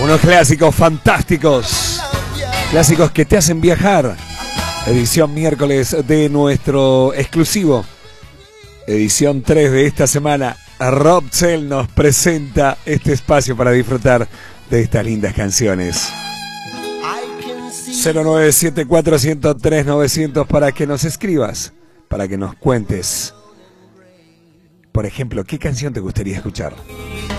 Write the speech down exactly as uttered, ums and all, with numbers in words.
Unos clásicos fantásticos. Clásicos que te hacen viajar. Edición miércoles de nuestro exclusivo. Edición tres de esta semana. Rob Zell nos presenta este espacio para disfrutar de estas lindas canciones. cero nueve siete cuatro cero tres novecientos para que nos escribas, para que nos cuentes. Por ejemplo, ¿qué canción te gustaría escuchar?